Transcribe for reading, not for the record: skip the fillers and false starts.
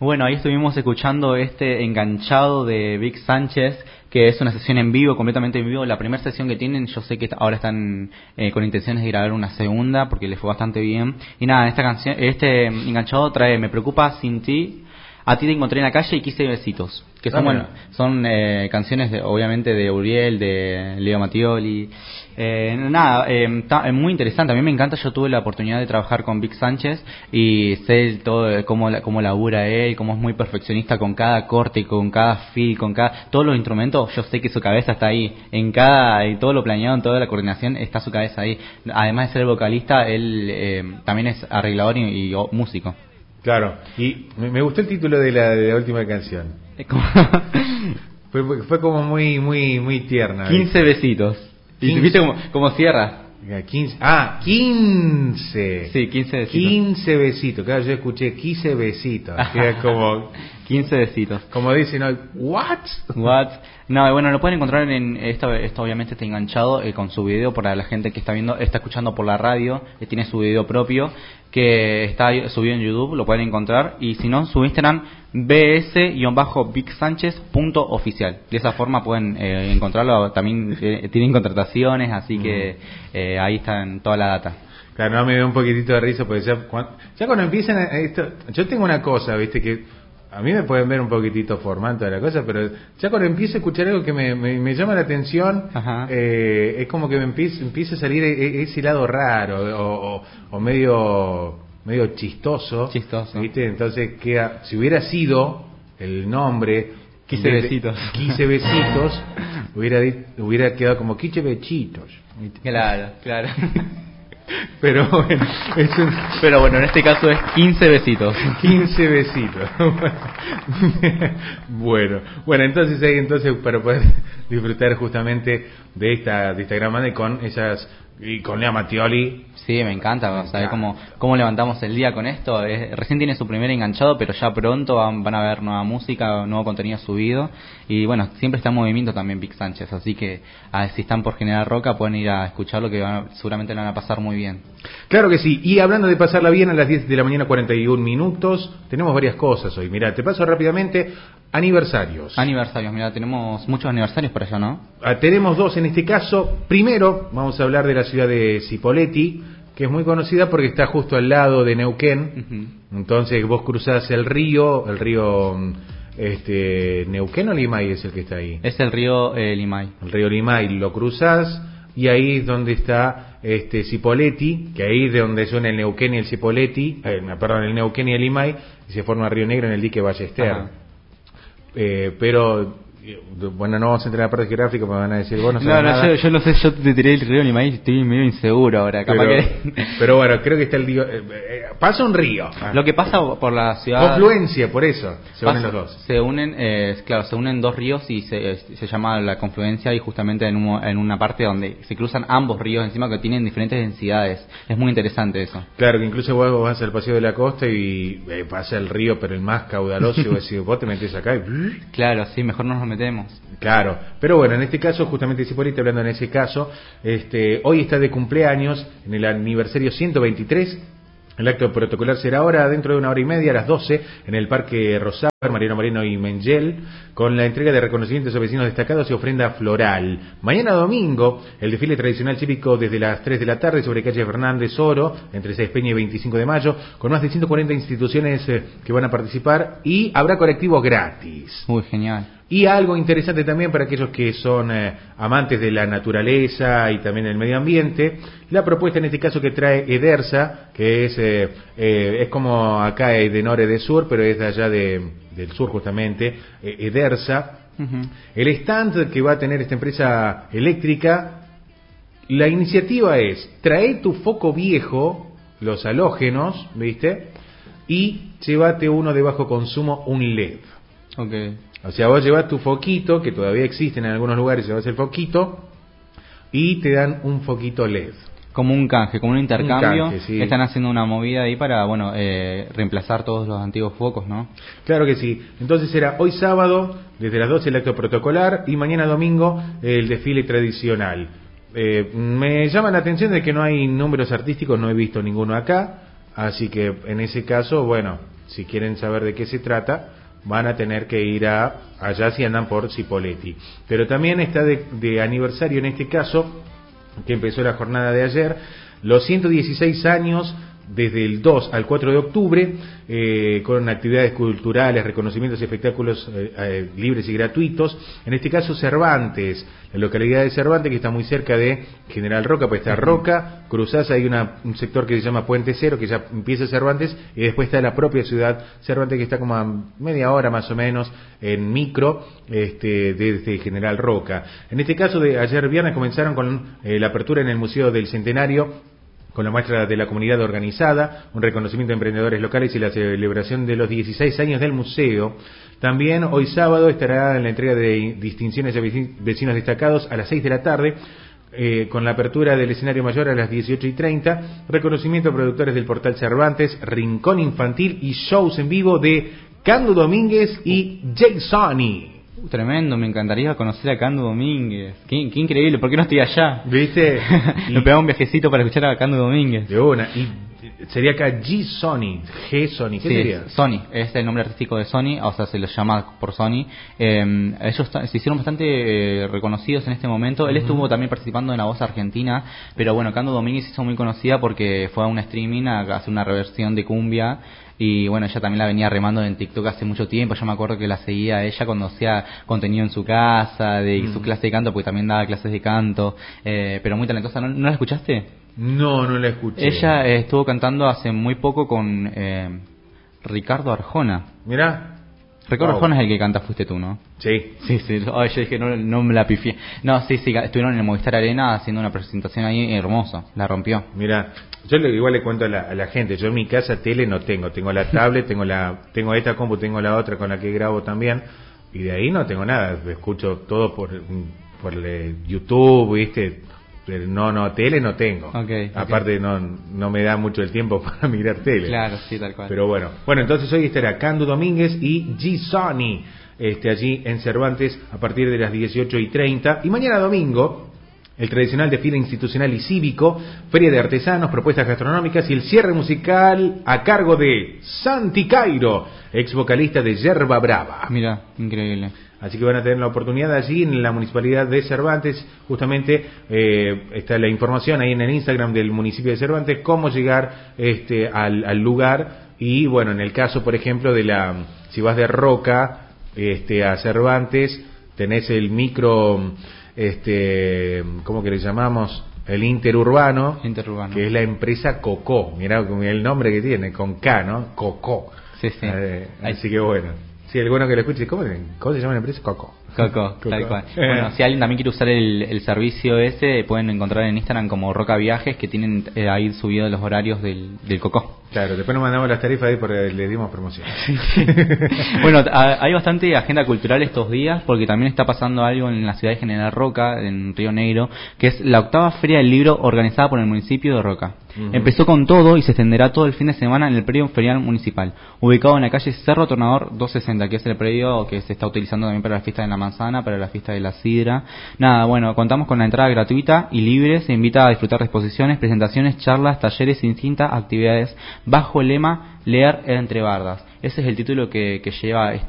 Bueno, ahí estuvimos escuchando este Enganchado de Vic Sánchez, que es una sesión en vivo, completamente en vivo. La primera sesión que tienen, yo sé que ahora están con intenciones de grabar una segunda, porque les fue bastante bien. Y nada, esta canción, este Enganchado trae Me preocupa sin ti, A ti te encontré en la calle y Quise besitos, que son son canciones obviamente de Uriel, de Leo Mattioli. Está muy interesante. A mí me encanta. Yo tuve la oportunidad de trabajar con Vic Sánchez y sé todo cómo labura él, cómo es muy perfeccionista con cada corte, con cada feel, con cada todos los instrumentos. Yo sé que su cabeza está ahí en todo lo planeado, en toda la coordinación está su cabeza ahí. Además de ser vocalista, él también es arreglador y músico. Claro, y me gustó el título de la última canción. Fue como muy tierna. 15 besitos. ¿Y viste cómo cierra? 15. 15. Sí, 15 besitos. 15 besitos. Claro, yo escuché 15 besitos. Que es como 15 besitos. Como dicen hoy, ¿what? No, bueno, lo pueden encontrar en esto obviamente está enganchado con su video para la gente que está escuchando por la radio, tiene su video propio que está subido en YouTube, lo pueden encontrar, y si no, su Instagram bs-vicsánchez.oficial. De esa forma pueden encontrarlo. También tienen contrataciones, así que ahí está toda la data. Claro, no, me dio un poquitito de risa porque ya cuando empiezan esto, yo tengo una cosa, viste, que a mí me pueden ver un poquitito formato de la cosa, pero ya cuando empiezo a escuchar algo que me llama la atención, es como que me empieza a salir ese lado raro o medio chistoso, ¿viste? Entonces si hubiera sido el nombre Quise besitos, hubiera quedado como Quiche Bechitos. Claro. Pero bueno, en este caso es 15 besitos. 15 besitos. Bueno, entonces para poder disfrutar justamente de esta gran banda y con Leo Mattioli. Sí, me encanta, ¿sabes cómo levantamos el día con esto? Recién tiene su primer enganchado, pero ya pronto van a ver nueva música, nuevo contenido subido. Y bueno, siempre está en movimiento también Vic Sánchez, así que si están por General Roca pueden ir a escucharlo, que seguramente lo van a pasar muy bien. Claro que sí, y hablando de pasarla bien, a las 10 de la mañana 41 minutos, tenemos varias cosas hoy. Mirá, te paso rápidamente. Aniversarios, mira, tenemos muchos aniversarios por allá, ¿no? Tenemos dos en este caso. Primero, vamos a hablar de la ciudad de Cipolletti, que es muy conocida porque está justo al lado de Neuquén. Entonces vos cruzás el río Neuquén o Limay es el que está ahí. Es el río Limay. El río Limay, lo cruzás y ahí es donde está Cipolletti, que ahí es de donde son el Neuquén y el Cipolletti, el Neuquén y el Limay, y se forma Río Negro en el dique Ballester. Pero bueno, no vamos a entrar en la parte geográfica porque me van a decir, vos no sabés nada. Yo no sé, yo te tiré el río Limay y estoy medio inseguro ahora, pero bueno, creo que está el río, pasa un río. Lo que pasa por la ciudad, confluencia, por eso se unen los dos. Se unen dos ríos y se llama la confluencia, y justamente en una parte donde se cruzan ambos ríos encima, que tienen diferentes densidades. Es muy interesante eso. Claro, que incluso vos vas al paseo de la costa y pasa el río, pero el más caudaloso, y vos te metés acá y... Claro, sí, mejor no nos metemos. Claro, pero bueno, en este caso, justamente Cipolletti, hablando en ese caso, hoy está de cumpleaños, en el aniversario 123. El acto protocolar será ahora, dentro de una hora y media, a las 12, en el Parque Rosario, Mariano Moreno y Mengel, con la entrega de reconocimientos a vecinos destacados y ofrenda floral. Mañana domingo, el desfile tradicional cívico desde las 3 de la tarde sobre calle Fernández Oro, entre Sáenz Peña y 25 de mayo, con más de 140 instituciones que van a participar, y habrá colectivos gratis. Muy genial. Y algo interesante también para aquellos que son amantes de la naturaleza y también del medio ambiente, la propuesta en este caso que trae Edersa, que es como acá de norte de sur, pero es de allá del sur justamente, Edersa. El stand que va a tener esta empresa eléctrica, la iniciativa es: trae tu foco viejo, los halógenos, ¿viste? Y llévate uno de bajo consumo, un LED. Okay. O sea, vos llevas tu foquito, que todavía existen en algunos lugares, llevas el foquito y te dan un foquito LED. Como un canje, como un intercambio. Un canje, sí. Están haciendo una movida ahí para, reemplazar todos los antiguos focos, ¿no? Claro que sí. Entonces será hoy sábado, desde las 12 el acto protocolar, y mañana domingo el desfile tradicional. Me llama la atención de que no hay números artísticos, no he visto ninguno acá, así que en ese caso, bueno, si quieren saber de qué se trata, van a tener que ir allá si andan por Cipolletti. Pero también está de aniversario en este caso, que empezó la jornada de ayer, los 116 años desde el 2 al 4 de octubre, con actividades culturales, reconocimientos y espectáculos libres y gratuitos. En este caso Cervantes, la localidad de Cervantes, que está muy cerca de General Roca, pues está Roca, cruzás, hay un sector que se llama Puente Cero, que ya empieza Cervantes, y después está la propia ciudad Cervantes, que está como a media hora más o menos en micro desde General Roca. En este caso, de ayer viernes comenzaron con la apertura en el Museo del Centenario, con la muestra de la comunidad organizada, un reconocimiento a emprendedores locales y la celebración de los 16 años del museo. También hoy sábado estará en la entrega de distinciones de vecinos destacados a las 6 de la tarde, con la apertura del escenario mayor a las 18:30, reconocimiento a productores del portal Cervantes, rincón infantil y shows en vivo de Cando Domínguez y Jake Sonny. Tremendo, me encantaría conocer a Cando Domínguez. Qué increíble, ¿por qué no estoy allá? ¿Viste? Me pegaba un viajecito para escuchar a Cando Domínguez. De una, y sería acá G-Sony, G-Sony, ¿qué sería? Sony, es el nombre artístico de Sony, o sea, se los llama por Sony. Ellos se hicieron bastante reconocidos en este momento. Él estuvo también participando en La Voz Argentina, pero bueno, Cando Domínguez se hizo muy conocida porque fue a un streaming a hacer una reversión de cumbia. Y bueno, ella también la venía remando en TikTok hace mucho tiempo. Yo me acuerdo que la seguía a ella cuando hacía contenido en su casa, de su clase de canto, porque también daba clases de canto. Pero muy talentosa. ¿No la escuchaste? No la escuché. Ella estuvo cantando hace muy poco con Ricardo Arjona. Mirá. Ricardo Arjona es el que canta Fuiste Tú, ¿no? Sí. Oh, yo dije, no me la pifié. No, sí, estuvieron en el Movistar Arena haciendo una presentación ahí hermosa. La rompió. Mira, yo igual le cuento a la gente. Yo en mi casa tele no tengo. Tengo la tablet, tengo esta compu, tengo la otra con la que grabo también. Y de ahí no tengo nada. Escucho todo por YouTube, ¿viste? No, tele no tengo. Okay. Aparte no me da mucho el tiempo para mirar tele. Claro, sí, tal cual. Pero bueno, entonces hoy estará Cando Domínguez y G-Sony allí en Cervantes a partir de las 18:30. Y mañana domingo, el tradicional desfile institucional y cívico, feria de artesanos, propuestas gastronómicas y el cierre musical a cargo de Santi Cairo, ex vocalista de Yerba Brava. Mira, increíble. Así que van a tener la oportunidad allí en la municipalidad de Cervantes. Justamente está la información ahí en el Instagram del municipio de Cervantes, cómo llegar al lugar. Y bueno, en el caso, por ejemplo, si vas de Roca a Cervantes, tenés el micro, ¿cómo que le llamamos? El interurbano, que es la empresa Cocó. Mirá el nombre que tiene, con K, ¿no? Cocó. Sí. Así que bueno. Sí, el bueno que lo escuche, ¿cómo se llama la empresa? Cocó, tal cual. Bueno, si alguien también quiere usar el servicio ese, pueden encontrar en Instagram como Roca Viajes, que tienen ahí subido los horarios del Cocó. Claro, después nos mandamos las tarifas ahí porque le dimos promoción. Bueno, hay bastante agenda cultural estos días, porque también está pasando algo en la ciudad de General Roca, en Río Negro, que es la 8ª Feria del Libro organizada por el municipio de Roca. Empezó con todo y se extenderá todo el fin de semana en el predio ferial municipal, ubicado en la calle Cerro Tornador 260, que es el predio que se está utilizando también para la fiesta de la manzana, para la fiesta de la sidra. Nada, bueno, contamos con la entrada gratuita y libre. Se invita a disfrutar de exposiciones, presentaciones, charlas, talleres y distintas actividades bajo el lema Leer entre bardas. Ese es el título que lleva